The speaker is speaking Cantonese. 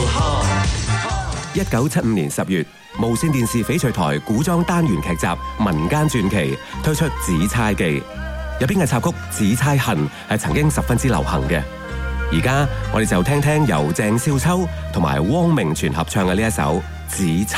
1975年10月，無線電視翡翠台古裝單元劇集《民間傳奇》推出《紫釵記》，入邊嘅插曲《紫釵恨》係曾經十分之流行嘅。而家我哋就聽聽由鄭少秋同埋汪明荃合唱嘅呢一首《紫釵》。